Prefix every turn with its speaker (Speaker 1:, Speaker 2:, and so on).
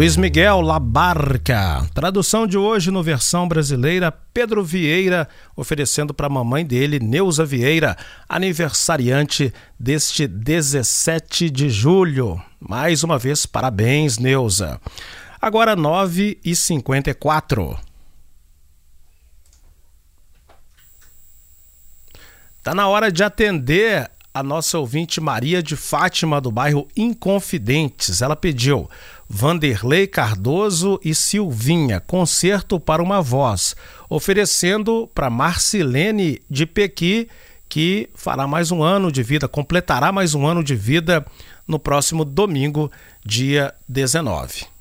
Speaker 1: Luiz Miguel La Barca. Tradução de hoje no versão brasileira, Pedro Vieira, oferecendo para a mamãe dele, Neuza Vieira, aniversariante deste 17 de julho. Mais uma vez, parabéns, Neuza. Agora 9h54. Tá na hora de atender a nossa ouvinte Maria de Fátima, do bairro Inconfidentes. Ela pediu Vanderlei Cardoso e Silvinha, concerto para uma voz, oferecendo para Marcilene de Pequi, que fará mais um ano de vida, completará mais um ano de vida no próximo domingo, dia 19.